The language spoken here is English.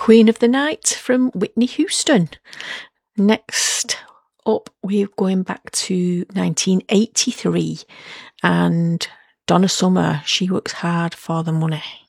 Queen of the Night from Whitney Houston. Next up, we're going back to 1983 and Donna Summer, She Works Hard for the Money.